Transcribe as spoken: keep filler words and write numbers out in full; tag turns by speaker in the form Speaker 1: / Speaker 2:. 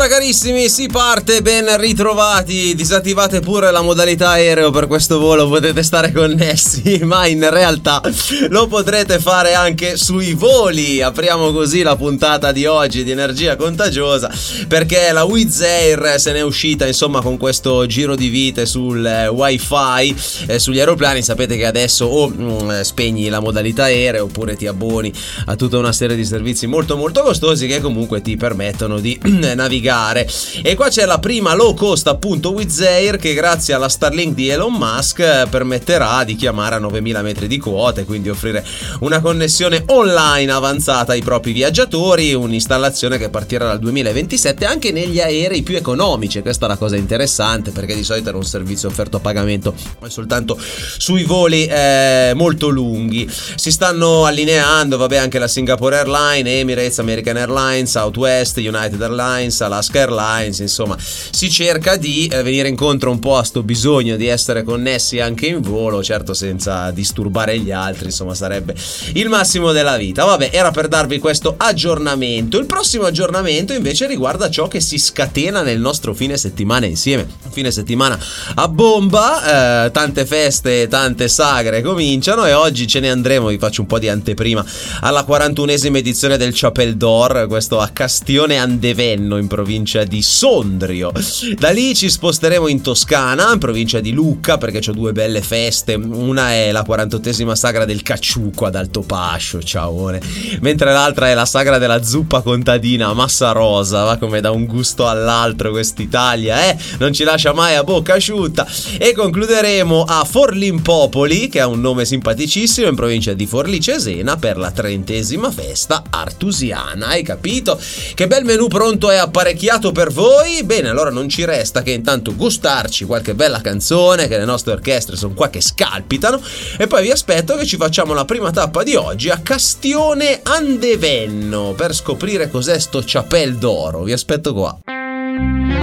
Speaker 1: Allora carissimi, si parte, ben ritrovati. Disattivate pure la modalità aereo per questo volo, potete stare connessi, ma in realtà lo potrete fare anche sui voli. Apriamo così la puntata di oggi di Energia Contagiosa, perché la Wizz Air se n'è uscita insomma con questo giro di vite sul eh, wifi eh, sugli aeroplani. Sapete che adesso o mh, spegni la modalità aereo oppure ti abboni a tutta una serie di servizi molto molto costosi che comunque ti permettono di navigare. E qua c'è la prima low cost, appunto Wizz Air, che grazie alla Starlink di Elon Musk permetterà di chiamare a novemila metri di quota e quindi offrire una connessione online avanzata ai propri viaggiatori, un'installazione che partirà dal duemilaventisette anche negli aerei più economici. Questa è la cosa interessante, perché di solito era un servizio offerto a pagamento soltanto sui voli eh, molto lunghi. Si stanno allineando vabbè anche la Singapore Airlines, Emirates, American Airlines, Southwest, United Airlines, Alaska Airlines. Insomma, si cerca di eh, venire incontro un po' a sto bisogno di essere connessi anche in volo, certo senza disturbare gli altri, insomma sarebbe il massimo della vita. Vabbè, era per darvi questo aggiornamento. Il prossimo aggiornamento invece riguarda ciò che si scatena nel nostro fine settimana insieme. Fine settimana a bomba, eh, tante feste, tante sagre cominciano e oggi ce ne andremo, vi faccio un po' di anteprima, alla quarantunesima edizione del Chapelle d'Or, questo a Castione Andevenno in provincia di Sondrio. Da lì ci sposteremo in Toscana, in provincia di Lucca, perché c'ho due belle feste. Una è la quarantottesima sagra del Cacciucco ad Altopascio, ciaone, mentre l'altra è la sagra della zuppa contadina a Massa Rosa. Va come da un gusto all'altro quest'Italia, eh? Non ci lascia mai a bocca asciutta. E concluderemo a Forlimpopoli, che ha un nome simpaticissimo, in provincia di Forlì Cesena, per la trentesima festa artusiana. Hai capito? Che bel menù pronto e apparecchiato per voi? Bene, allora non ci resta che intanto gustarci qualche bella canzone, che le nostre orchestre sono qua che scalpitano, e poi vi aspetto che ci facciamo la prima tappa di oggi a Castione Andevenno per scoprire cos'è sto Chapelle d'Oro. Vi aspetto qua.